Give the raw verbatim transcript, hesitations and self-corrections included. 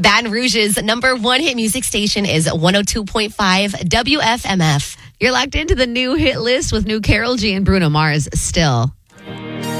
Baton Rouge's number one hit music station is one oh two point five W F M F. You're locked into the new hit list with new Karol G and Bruno Mars, Still.